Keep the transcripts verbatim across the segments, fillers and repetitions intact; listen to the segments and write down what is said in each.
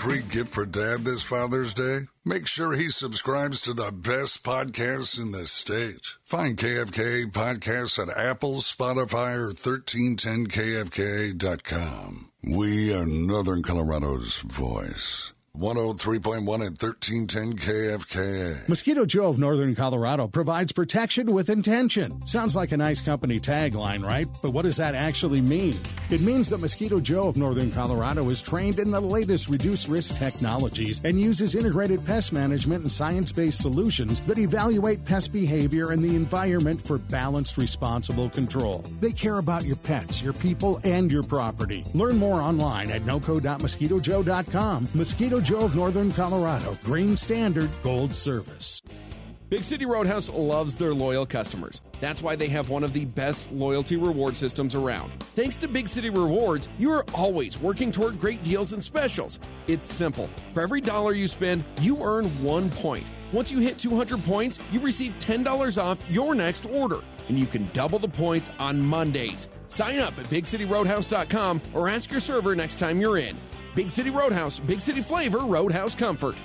free gift for Dad this Father's Day? Make sure he subscribes to the best podcasts in the state. Find K F K A podcasts at Apple, Spotify, or thirteen ten K F K A dot com. We are Northern Colorado's voice. one oh three point one and thirteen ten K F K A. Mosquito Joe of Northern Colorado provides protection with intention. Sounds like a nice company tagline, right? But what does that actually mean? It means that Mosquito Joe of Northern Colorado is trained in the latest reduced-risk technologies and uses integrated pest management and science-based solutions that evaluate pest behavior and the environment for balanced, responsible control. They care about your pets, your people, and your property. Learn more online at noco dot mosquito joe dot com. Mosquito Joe of Northern Colorado. Green Standard Gold Service. Big City Roadhouse loves their loyal customers. That's why they have one of the best loyalty reward systems around. Thanks to Big City Rewards, you are always working toward great deals and specials. It's simple. For every dollar you spend, you earn one point. Once you hit two hundred points, you receive ten dollars off your next order. And you can double the points on Mondays. Sign up at big city roadhouse dot com or ask your server next time you're in. Big City Roadhouse, Big City flavor, Roadhouse comfort.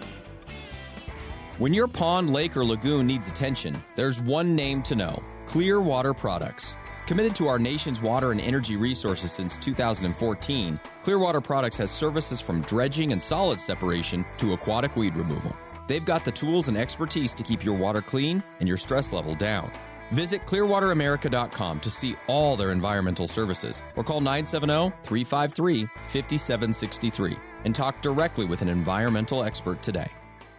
When your pond, lake, or lagoon needs attention, there's one name to know: Clear Water Products. Committed to our nation's water and energy resources since two thousand fourteen, Clear Water Products has services from dredging and solid separation to aquatic weed removal. They've got the tools and expertise to keep your water clean and your stress level down. Visit clear water america dot com to see all their environmental services or call nine seven zero, three five three, five seven six three and talk directly with an environmental expert today.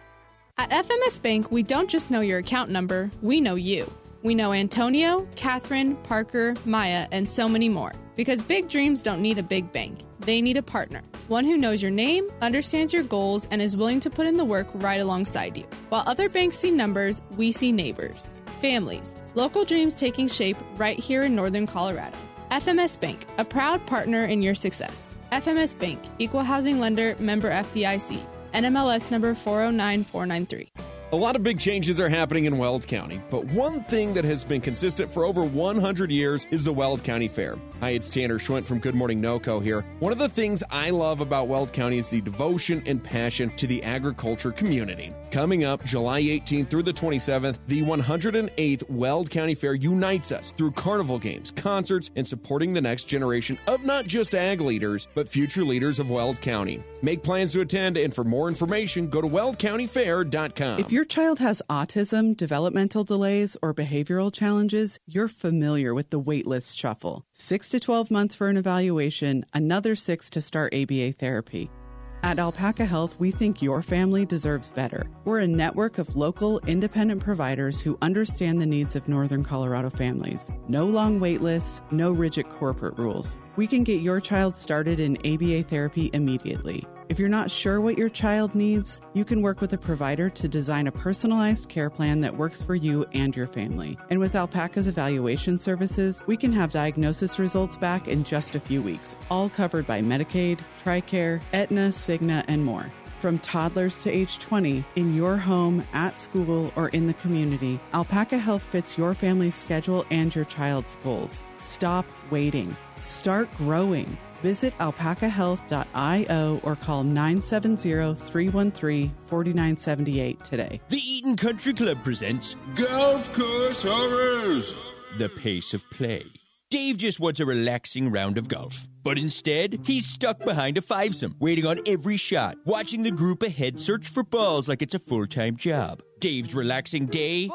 At F M S Bank, we don't just know your account number, we know you. We know Antonio, Catherine, Parker, Maya, and so many more. Because big dreams don't need a big bank. They need a partner. One who knows your name, understands your goals, and is willing to put in the work right alongside you. While other banks see numbers, we see neighbors. Families. Local dreams taking shape right here in Northern Colorado. F M S Bank, a proud partner in your success. F M S Bank, Equal Housing Lender, member F D I C. N M L S number four oh nine four nine three. A lot of big changes are happening in Weld County, but one thing that has been consistent for over one hundred years is the Weld County Fair. Hi, it's Tanner Schwint from Good Morning NoCo here. One of the things I love about Weld County is the devotion and passion to the agriculture community. Coming up July eighteenth through the twenty-seventh, the one hundred eighth Weld County Fair unites us through carnival games, concerts, and supporting the next generation of not just ag leaders, but future leaders of Weld County. Make plans to attend, and for more information, go to weld county fair dot com. If your child has autism, developmental delays, or behavioral challenges, you're familiar with the waitlist shuffle. Six to twelve months for an evaluation, another six to start A B A therapy. At Alpaca Health, we think your family deserves better. We're a network of local, independent providers who understand the needs of Northern Colorado families. No long wait lists, no rigid corporate rules. We can get your child started in A B A therapy immediately. If you're not sure what your child needs, you can work with a provider to design a personalized care plan that works for you and your family. And with Alpaca's evaluation services, we can have diagnosis results back in just a few weeks, all covered by Medicaid, TRICARE, Aetna, Cigna, and more. From toddlers to age twenty, in your home, at school, or in the community, Alpaca Health fits your family's schedule and your child's goals. Stop waiting. Start growing. Visit alpaca health dot io or call nine seven zero, three one three, four nine seven eight today. The Eaton Country Club presents Golf Course Horrors, the pace of play. Dave just wants a relaxing round of golf. But instead, he's stuck behind a fivesome, waiting on every shot, watching the group ahead search for balls like it's a full-time job. Dave's relaxing day,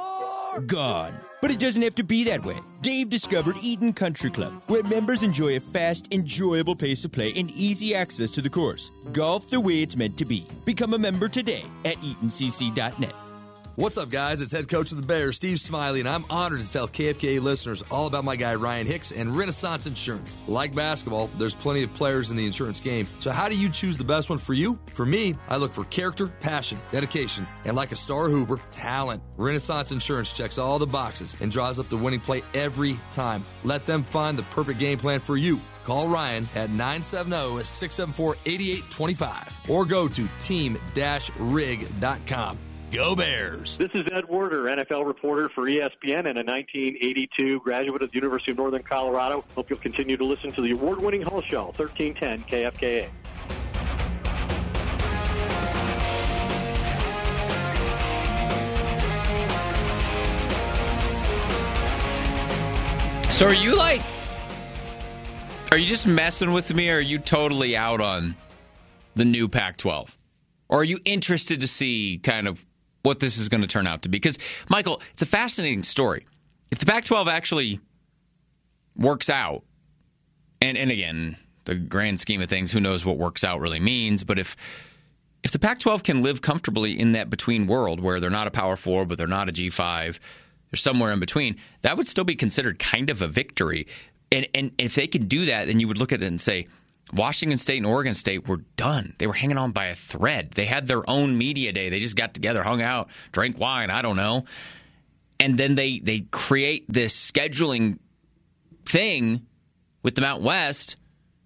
gone. But it doesn't have to be that way. Dave discovered Eaton Country Club, where members enjoy a fast, enjoyable pace of play and easy access to the course. Golf the way it's meant to be. Become a member today at eaton c c dot net. What's up, guys? It's head coach of the Bears, Steve Smiley, and I'm honored to tell K F K A listeners all about my guy, Ryan Hicks, and Renaissance Insurance. Like basketball, there's plenty of players in the insurance game. So how do you choose the best one for you? For me, I look for character, passion, dedication, and like a star Hoover, talent. Renaissance Insurance checks all the boxes and draws up the winning play every time. Let them find the perfect game plan for you. Call Ryan at nine seven zero, six seven four, eight eight two five or go to team dash rig dot com. Go Bears! This is Ed Werder, N F L reporter for E S P N and a nineteen eighty-two graduate of the University of Northern Colorado. Hope you'll continue to listen to the award-winning Hull Show, thirteen ten K F K A. So are you like, are you just messing with me, or are you totally out on the new Pac twelve? Or are you interested to see kind of what this is going to turn out to be? Because, Michael, it's a fascinating story. If the Pac twelve actually works out, and, and again, the grand scheme of things, who knows what works out really means, but if if the Pac twelve can live comfortably in that between world where they're not a Power Four, but they're not a G five, they're somewhere in between, that would still be considered kind of a victory. And, and if they can do that, then you would look at it and say, Washington State and Oregon State were done. They were hanging on by a thread. They had their own media day. They just got together, hung out, drank wine, I don't know. And then they, they create this scheduling thing with the Mountain West.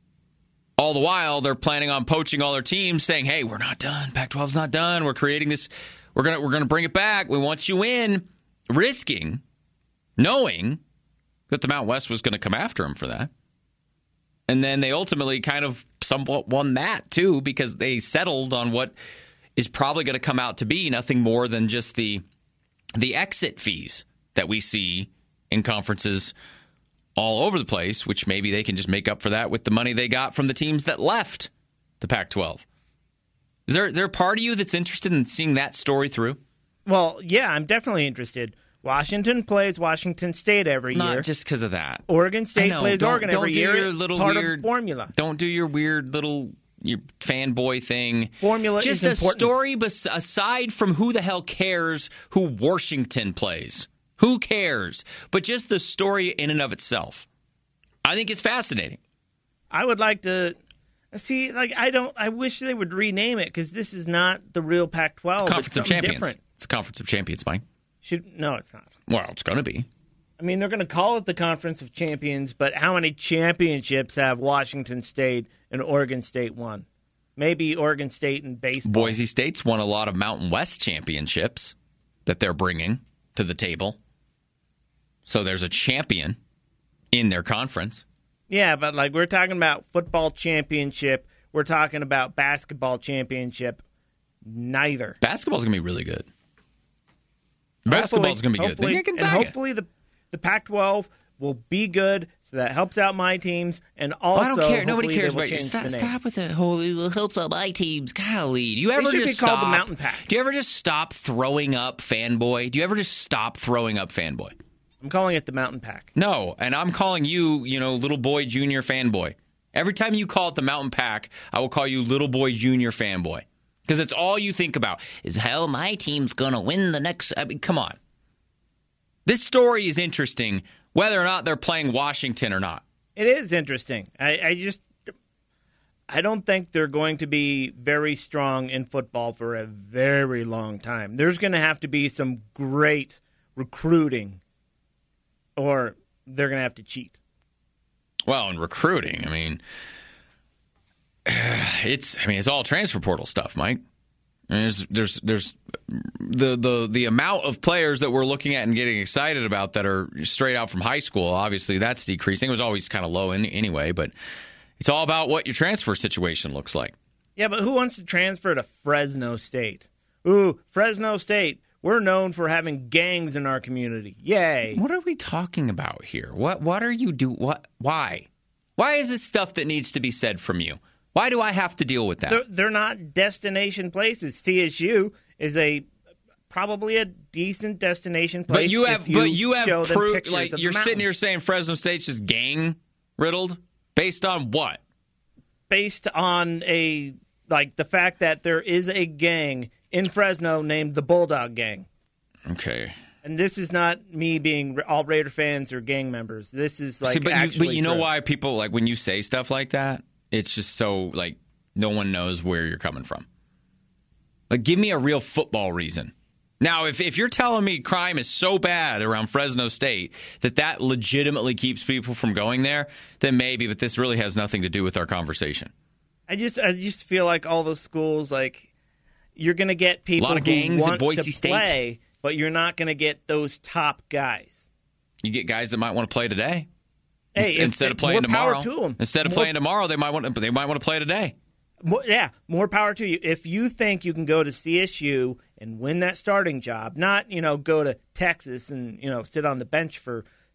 All the while, they're planning on poaching all their teams, saying, hey, we're not done. Pac twelve's not done. We're creating this. We're going we're gonna bring it back. We want you in. Risking, knowing that the Mountain West was going to come after him for that. And then they ultimately kind of somewhat won that, too, because they settled on what is probably going to come out to be nothing more than just the the exit fees that we see in conferences all over the place, which maybe they can just make up for that with the money they got from the teams that left the Pac twelve. Is there, is there a part of you that's interested in seeing that story through? Well, yeah, I'm definitely interested. Washington plays Washington State every Not year. Not just because of that. Oregon State know, plays don't, Oregon don't every do year. Your little part weird of the formula. Don't do your weird little your fanboy thing. Formula just is a important. story bes- aside from who the hell cares who Washington plays. Who cares? But just the story in and of itself. I think it's fascinating. I would like to see, like, I don't, I wish they would rename it because this is not the real Pac twelve. Conference it's of Champions. Different. It's a Conference of Champions, Mike. Should, no, it's not. Well, it's going to be. I mean, they're going to call it the Conference of Champions, but how many championships have Washington State and Oregon State won? Maybe Oregon State and baseball. Boise State's won a lot of Mountain West championships that they're bringing to the table. So there's a champion in their conference. Yeah, but like we're talking about football championship, we're talking about basketball championship. Neither. Basketball's going to be really good. Basketball's going to be good. They get Gonzaga. And hopefully the the Pac twelve will be good, so that helps out my teams. And also, well, I don't care. Nobody cares about you. Stop, stop with the whole it helps out my teams. Golly, do you ever they should just be called stop? the Mountain Pack. Do you ever just stop throwing up fanboy? Do you ever just stop throwing up fanboy? I'm calling it the Mountain Pack. No, and I'm calling you, you know, little boy junior fanboy. Every time you call it the Mountain Pack, I will call you little boy junior fanboy. Because it's all you think about is, hell, my team's going to win the next... I mean, come on. This story is interesting, whether or not they're playing Washington or not. It is interesting. I, I just... I don't think they're going to be very strong in football for a very long time. There's going to have to be some great recruiting, or they're going to have to cheat. Well, in recruiting, I mean, it's I mean it's all transfer portal stuff, Mike. I mean, there's there's there's the the the amount of players that we're looking at and getting excited about that are straight out from high school. Obviously, that's decreasing. It was always kind of low in, anyway, but it's all about what your transfer situation looks like. Yeah, but who wants to transfer to Fresno State? Ooh, Fresno State. We're known for having gangs in our community. Yay. What are we talking about here? What what are you do what why? Why is this stuff that needs to be said from you? Why do I have to deal with that? They're, they're not destination places. C S U is a probably a decent destination place. But you have if you but you have proof like of you're the sitting here saying Fresno State's just gang riddled based on what? Based on a like the fact that there is a gang in Fresno named the Bulldog Gang. Okay. And this is not me being all Raider fans or gang members. This is like See, but actually you, but you know true. why people like when you say stuff like that, it's just so like no one knows where you're coming from. Like give me a real football reason. Now, if if you're telling me crime is so bad around Fresno State that that legitimately keeps people from going there, then maybe, but this really has nothing to do with our conversation. I just I just feel like all those schools like you're going to get people a lot of who gangs want at Boise to State. play, but you're not going to get those top guys. You get guys that might want to play today. Hey, if, instead if, of playing more power tomorrow. to them. Instead of more, playing tomorrow, they might want to, they might want to play today. More, yeah, more power to you. If you think you can go to C S U and win that starting job, not, you know, go to Texas and, you know, sit on the bench for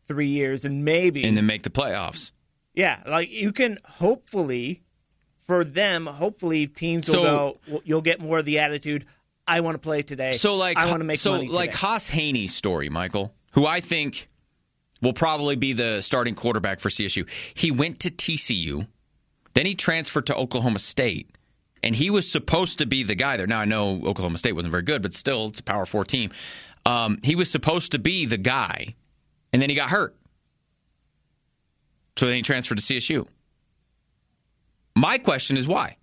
three years and maybe and then make the playoffs. Yeah, like you can hopefully, for them, hopefully teams will So- go. well, You'll get more of the attitude. I want to play today. So like I want to make so money like today. Haas Haney's story, Michael, who I think will probably be the starting quarterback for C S U. He went to T C U, then he transferred to Oklahoma State, and he was supposed to be the guy there. Now I know Oklahoma State wasn't very good, but still it's a Power Four team. Um, he was supposed to be the guy, and then he got hurt. So then he transferred to C S U. My question is why?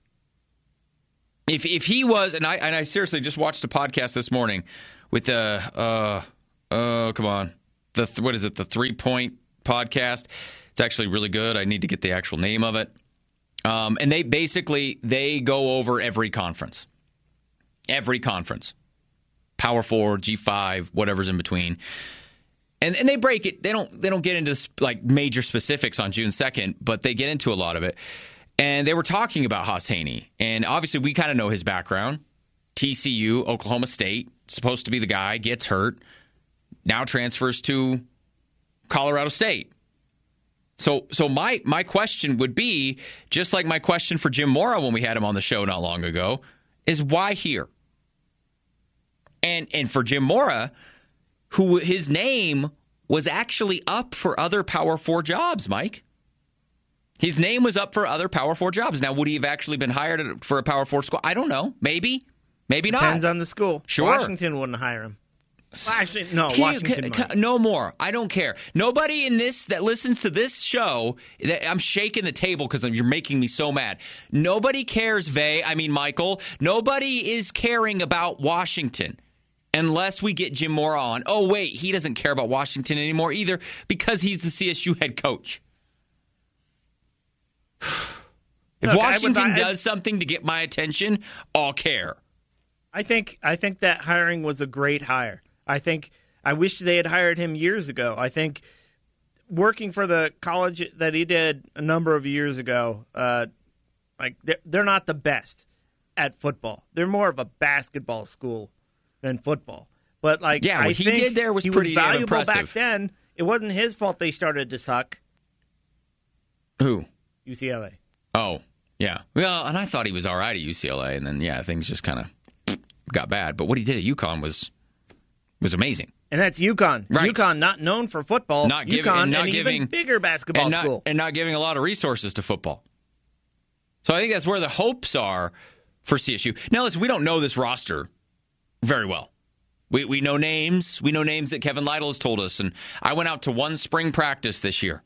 If if he was, and I and I seriously just watched a podcast this morning with the, uh, oh, come on, the what is it, the Three Point podcast? It's actually really good. I need to get the actual name of it. Um, and they basically, they go over every conference. Every conference. Power Four, G five, whatever's in between. And and they break it. They don't they don't get into like major specifics on June second, but they get into a lot of it. And they were talking about Haas Haney. And obviously we kind of know his background. T C U, Oklahoma State, supposed to be the guy, gets hurt, now transfers to Colorado State. So so my my question would be, just like my question for Jim Mora when we had him on the show not long ago, is why here? And and for Jim Mora, who his name was actually up for other Power Four jobs, Mike. His name was up for other Power Four jobs. Now, would he have actually been hired for a Power Four school? I don't know. Maybe. Maybe not. Depends on the school. Sure. Washington wouldn't hire him. Well, actually, no, Can you- Washington can- might. no more. I don't care. Nobody in this that listens to this show, that- I'm shaking the table because you're making me so mad. Nobody cares, Vay. I mean, Michael. Nobody is caring about Washington unless we get Jim Mora on. Oh, wait, he doesn't care about Washington anymore either because he's the C S U head coach. If Look, I would- Washington I- does something to get my attention, I'll care. I think I think that hiring was a great hire. I think I wish they had hired him years ago. I think working for the college that he did a number of years ago, uh, like they're, they're not the best at football. They're more of a basketball school than football. But like, Yeah, I what he think did there was he pretty was damn valuable back impressive. then. It wasn't his fault they started to suck. Who? U C L A. Oh, yeah. Well, and I thought he was all right at U C L A, and then, yeah, things just kind of got bad. But what he did at UConn was was amazing. And that's UConn. Right. UConn, not known for football. Not giving, UConn, and not an giving, even bigger basketball and not, school. and not giving a lot of resources to football. So I think that's where the hopes are for C S U. Now, listen, we don't know this roster very well. We we know names. We know names that Kevin Lytle has told us. And I went out to one spring practice this year.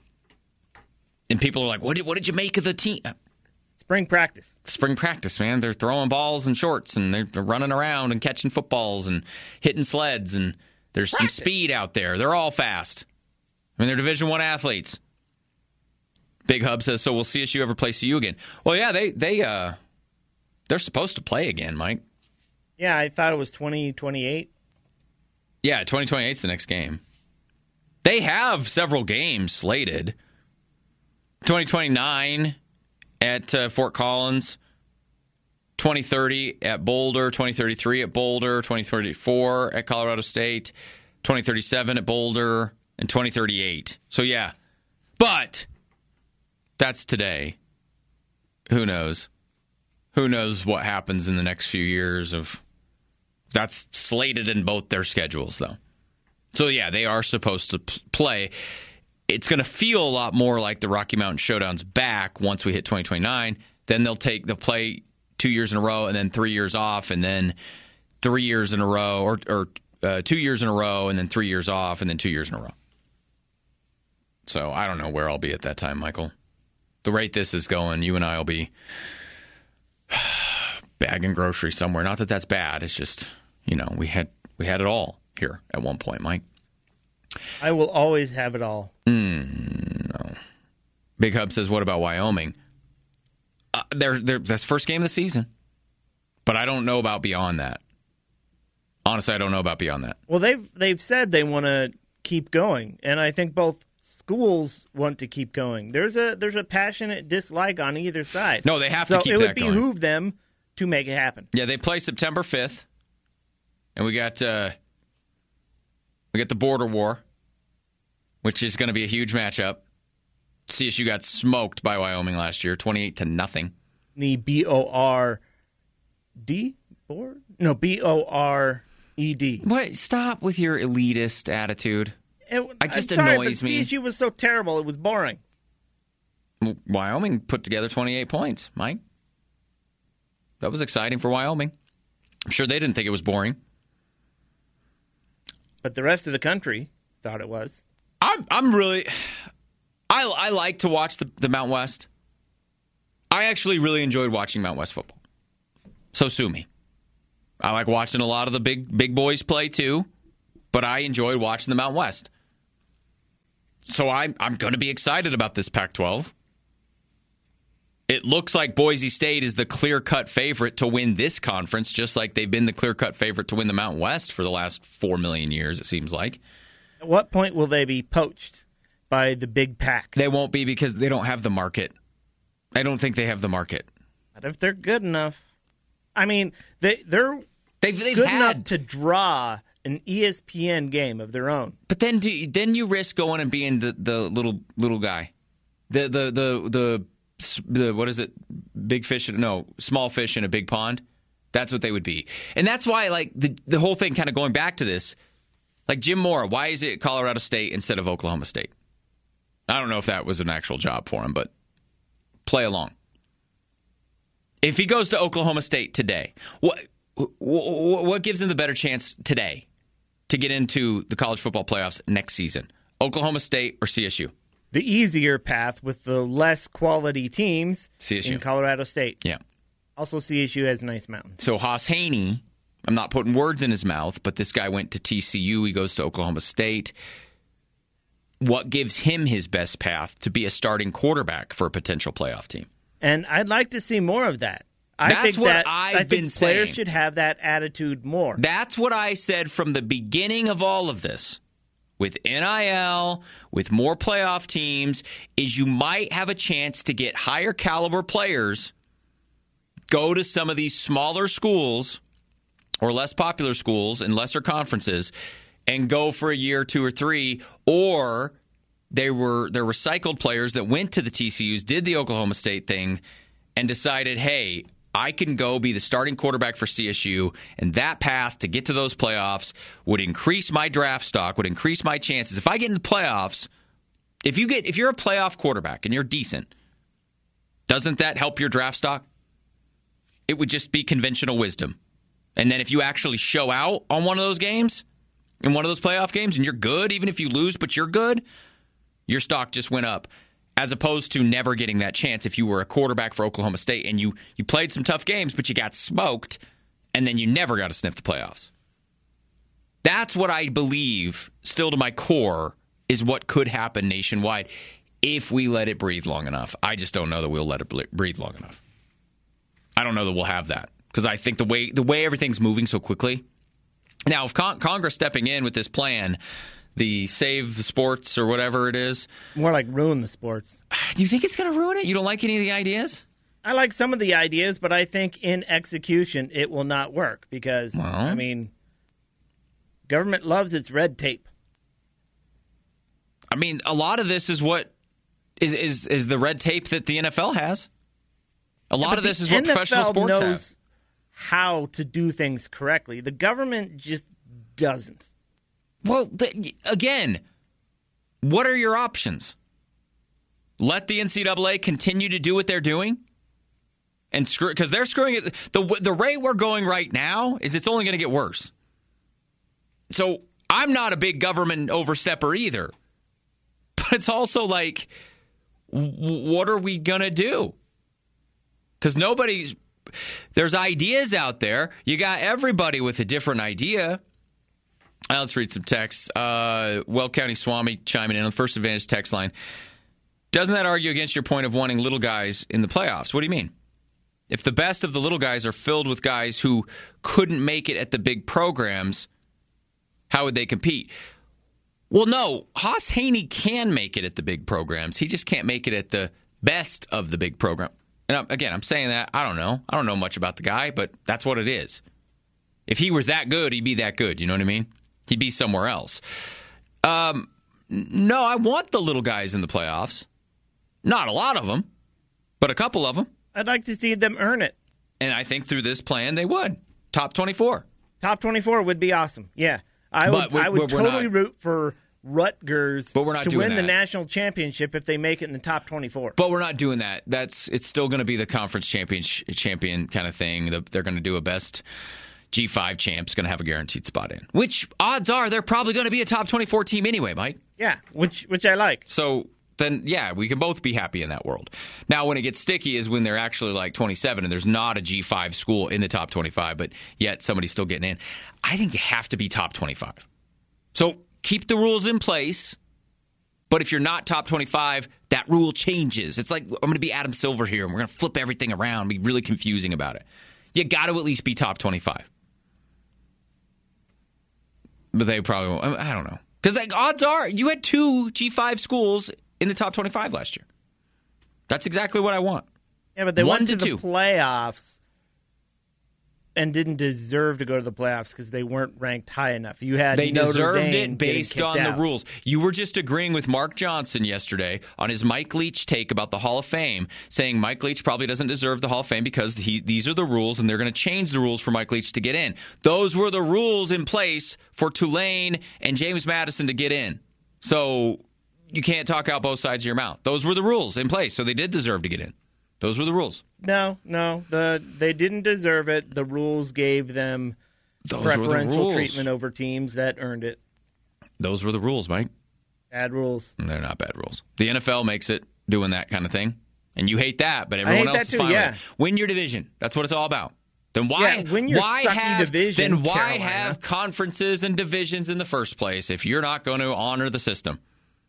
And people are like, what did, what did you make of the team? Spring practice. Spring practice, man. They're throwing balls and shorts, and they're running around and catching footballs and hitting sleds, and there's some speed out there. They're all fast. I mean, they're Division One athletes. Big Hub says, so will C S U ever play C U again? Well, yeah, they, they, uh, they're supposed to play again, Mike. Yeah, I thought it was twenty twenty-eight. Yeah, twenty twenty-eight is the next game. They have several games slated. twenty twenty-nine at uh, Fort Collins, twenty thirty at Boulder, twenty thirty-three at Boulder, twenty thirty-four at Colorado State, twenty thirty-seven at Boulder, and twenty thirty-eight. So, yeah. But that's today. Who knows? Who knows what happens in the next few years of... That's slated in both their schedules, though. So, yeah, they are supposed to p- play. It's going to feel a lot more like the Rocky Mountain Showdown's back once we hit twenty twenty-nine. Then they'll take they'll play two years in a row and then three years off and then three years in a row or, or uh, two years in a row and then three years off and then two years in a row. So I don't know where I'll be at that time, Michael. The rate this is going, you and I will be bagging groceries somewhere. Not that that's bad. It's just, you know, we had we had it all here at one point, Mike. I will always have it all. Mm, no. Big Hub says, what about Wyoming? Uh, they're, they're, that's first game of the season. But I don't know about beyond that. Honestly, I don't know about beyond that. Well, they've they've said they want to keep going, and I think both schools want to keep going. There's a there's a passionate dislike on either side. No, they have so to keep it that would going. behoove them to make it happen. Yeah, they play September fifth. And we got uh, we got the border war. which is going to be a huge matchup. C S U got smoked by Wyoming last year, twenty-eight to nothing. The B O R D? Or? No, B O R E D. Wait, stop with your elitist attitude. It, it just I'm sorry, annoys but me. C S U was so terrible, it was boring. Wyoming put together twenty-eight points, Mike. That was exciting for Wyoming. I'm sure they didn't think it was boring. But the rest of the country thought it was. I'm, I'm really... I, I like to watch the, the Mountain West. I actually really enjoyed watching Mountain West football. So sue me. I like watching a lot of the big big boys play too, but I enjoyed watching the Mountain West. So I'm, I'm going to be excited about this Pac twelve. It looks like Boise State is the clear-cut favorite to win this conference, just like they've been the clear-cut favorite to win the Mountain West for the last four million years, it seems like. At what point will they be poached by the big pack? They won't be because they don't have the market. I don't think they have the market. But if they're good enough. I mean, they, they're they've, they've good had... enough to draw an E S P N game of their own. But then do you, then you risk going and being the, the little little guy. The, the, the, the, the, what is it? Big fish, no, small fish in a big pond. That's what they would be. And that's why, like, the, the whole thing kind of going back to this, like Jim Mora, why is it Colorado State instead of Oklahoma State? I don't know if that was an actual job for him, but play along. If he goes to Oklahoma State today, what what gives him the better chance today to get into the college football playoffs next season? Oklahoma State or C S U? The easier path with the less quality teams C S U. In Colorado State. Yeah. Also, C S U has nice mountains. So Haas Haney, I'm not putting words in his mouth, but this guy went to T C U. He goes to Oklahoma State. What gives him his best path to be a starting quarterback for a potential playoff team? And I'd like to see more of that. I That's think what that I've I think been players saying. should have that attitude more. That's what I said from the beginning of all of this. With N I L, with more playoff teams, is you might have a chance to get higher caliber players, go to some of these smaller schools or less popular schools in lesser conferences and go for a year, two or three, or they were they're recycled players that went to the T C Us, did the Oklahoma State thing, and decided, hey, I can go be the starting quarterback for C S U, and that path to get to those playoffs would increase my draft stock, would increase my chances. If I get into the playoffs, if you get if you're a playoff quarterback and you're decent, doesn't that help your draft stock? It would just be conventional wisdom. And then if you actually show out on one of those games, in one of those playoff games, and you're good, even if you lose, but you're good, your stock just went up. As opposed to never getting that chance if you were a quarterback for Oklahoma State and you, you played some tough games, but you got smoked, and then you never got to sniff the playoffs. That's what I believe, still to my core, is what could happen nationwide if we let it breathe long enough. I just don't know that we'll let it breathe long enough. I don't know that we'll have that because I think the way the way everything's moving so quickly. Now, if Con- Congress stepping in with this plan, the Save the Sports or whatever it is. More like ruin the sports. Do you think it's going to ruin it? You don't like any of the ideas? I like some of the ideas, but I think in execution it will not work because, well, I mean, government loves its red tape. I mean, a lot of this is what is is, is the red tape that the N F L has. A lot yeah, of this is what what professional sports knows have. How to do things correctly. The government just doesn't. Well, th- again, what are your options? Let the N C double A continue to do what they're doing? And screw because they're screwing it. The, the rate we're going right now is it's only going to get worse. So I'm not a big government overstepper either. But it's also like, w- what are we going to do? Because nobody's, there's ideas out there. You got everybody with a different idea. Uh, let's read some texts. Uh, Weld County Swami chiming in on the First Advantage text line. Doesn't that argue against your point of wanting little guys in the playoffs? What do you mean? If the best of the little guys are filled with guys who couldn't make it at the big programs, how would they compete? Well, no. Haas Haney can make it at the big programs. He just can't make it at the best of the big program. And again, I'm saying that. I don't know. I don't know much about the guy, but that's what it is. If he was that good, he'd be that good. You know what I mean? He'd be somewhere else. Um, no, I want the little guys in the playoffs. Not a lot of them, but a couple of them. I'd like to see them earn it. And I think through this plan, they would. Top twenty-four. Top twenty-four would be awesome. Yeah. I would, But I would we're totally not- root for Rutgers But we're not to doing win the that. national championship if they make it in the top twenty-four. But we're not doing that. That's It's still going to be the conference champion champion kind of thing. The- They're going to do a best G five champ's going to have a guaranteed spot in. Which, odds are, they're probably going to be a top twenty-four team anyway, Mike. Yeah, which which I like. So then, yeah, we can both be happy in that world. Now, when it gets sticky is when they're actually like twenty-seven and there's not a G five school in the top twenty-five, but yet somebody's still getting in. I think you have to be top twenty-five. So keep the rules in place, but if you're not top twenty-five, that rule changes. It's like, I'm going to be Adam Silver here, and we're going to flip everything around, be really confusing about it. You got to at least be top twenty-five. But they probably won't. I don't know. Because like, odds are, you had two G five schools in the top twenty-five last year. That's exactly what I want. Yeah, but they One went to, to the two. playoffs and didn't deserve to go to the playoffs because they weren't ranked high enough. You had They Notre deserved Dame it getting based kicked on out. the rules. You were just agreeing with Mark Johnson yesterday on his Mike Leach take about the Hall of Fame, saying Mike Leach probably doesn't deserve the Hall of Fame because he, these are the rules, and they're going to change the rules for Mike Leach to get in. Those were the rules in place for Tulane and James Madison to get in. So you can't talk out both sides of your mouth. Those were the rules in place, so they did deserve to get in. Those were the rules. No, no, the they didn't deserve it. The rules gave them Those were the preferential rules. treatment over teams that earned it. Those were the rules, Mike. Bad rules. And they're not bad rules. The N F L makes it doing that kind of thing. And you hate that, but I everyone hate else that is too, fine yeah. with it. Win your division. That's what it's all about. Then why, Yeah, win your why sucky have division, then why Carolina. have conferences and divisions in the first place if you're not going to honor the system?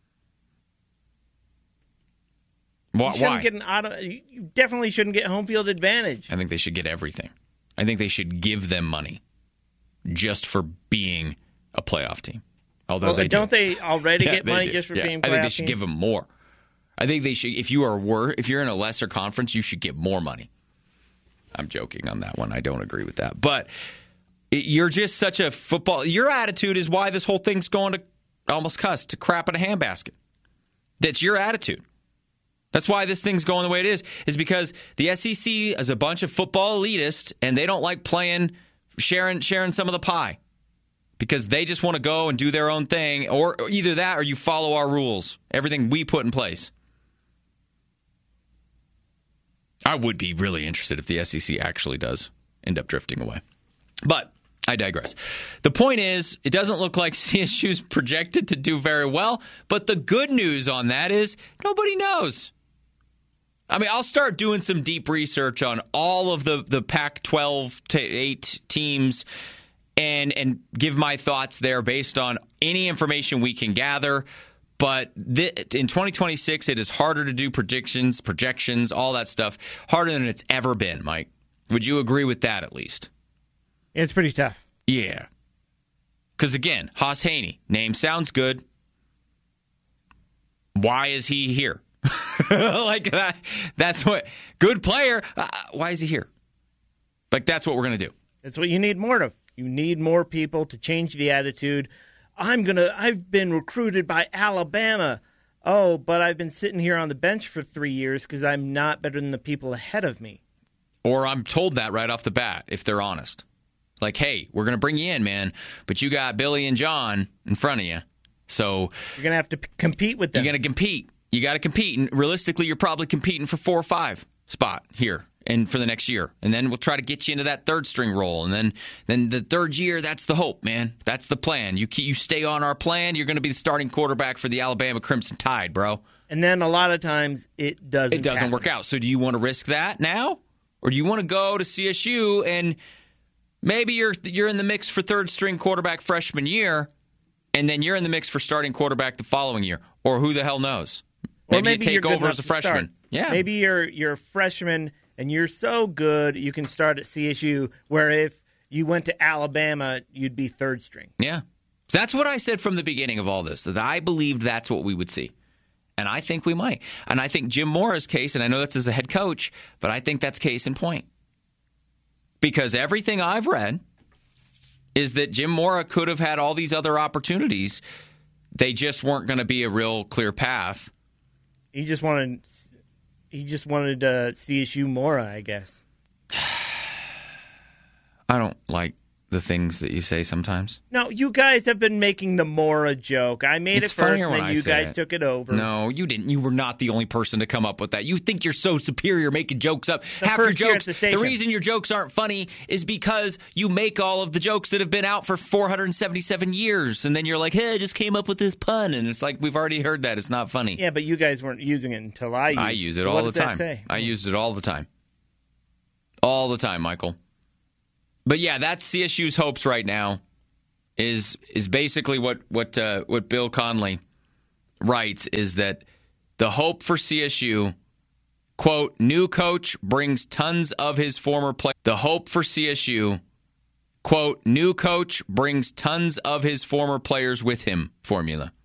Why? You shouldn't why? get an auto, you you definitely shouldn't get home field advantage. I think they should get everything. I think they should give them money just for being a playoff team. Although Well, they don't do. they already Yeah, get they money do. just for Yeah. being I think they playoff should teams? give them more. I think they should. If you are wor- if you're in a lesser conference, you should get more money. I'm joking on that one. I don't agree with that. But it, you're just such a football. Your attitude is why this whole thing's going to almost cuss to crap in a handbasket. That's your attitude. That's why this thing's going the way it is. Is because the S E C is a bunch of football elitists, and they don't like playing sharing sharing some of the pie. Because they just want to go and do their own thing, or either that or you follow our rules, everything we put in place. I would be really interested if the S E C actually does end up drifting away. But I digress. The point is, it doesn't look like C S U's projected to do very well, but the good news on that is nobody knows. I mean, I'll start doing some deep research on all of the, the Pac twelve to eight teams and and give my thoughts there based on any information we can gather. But th- in twenty twenty-six, it is harder to do predictions, projections, all that stuff, harder than it's ever been, Mike. Would you agree with that at least? It's pretty tough. Yeah. Because, again, Haas Haney, name sounds good. Why is he here? like that. That's what. Good player. Uh, why is he here? Like, that's what we're going to do. That's what you need more of. You need more people to change the attitude. I'm going to, I've been recruited by Alabama. Oh, but I've been sitting here on the bench for three years because I'm not better than the people ahead of me. Or I'm told that right off the bat, if they're honest. Like, hey, we're going to bring you in, man, but you got Billy and John in front of you. So you're going to have to p- compete with them. You're going to compete. You got to compete. And realistically, you're probably competing for four or five spot here and for the next year. And then we'll try to get you into that third string role. And then then the third year, that's the hope, man. That's the plan. You keep, you stay on our plan, you're going to be the starting quarterback for the Alabama Crimson Tide, bro. And then a lot of times it doesn't It doesn't happen. work out. So do you want to risk that now? Or do you want to go to C S U and maybe you're you're in the mix for third string quarterback freshman year, and then you're in the mix for starting quarterback the following year? Or who the hell knows? Maybe, Or maybe you you're take good over enough as a to start. freshman. Yeah. Maybe you're you're a freshman and you're so good you can start at C S U, where if you went to Alabama, you'd be third string. Yeah. That's what I said from the beginning of all this, that I believed that's what we would see. And I think we might. And I think Jim Mora's case, and I know that's as a head coach, but I think that's case in point. Because everything I've read is that Jim Mora could have had all these other opportunities they just weren't going to be a real clear path. He just wanted he just wanted uh, C S U Mora, I guess. I don't like the things that you say sometimes. No, you guys have been making the Mora joke. I made It's it first, funnier and when then I you say guys it. took it over. No, you didn't. You were not the only person to come up with that. You think you're so superior making jokes up. The Half your first year at jokes, the the, station. reason your jokes aren't funny is because you make all of the jokes that have been out for four hundred seventy-seven years. And then you're like, hey, I just came up with this pun. And it's like, we've already heard that. It's not funny. Yeah, but you guys weren't using it until I used it. I use it So all what the does that time. say? I used it all the time. All the time, Michael. But yeah, that's C S U's hopes right now. Is is basically what what uh, what Bill Conley writes is that the hope for C S U, quote, new coach brings tons of his former play. The hope for C S U, quote, new coach brings tons of his former players with him. Formula.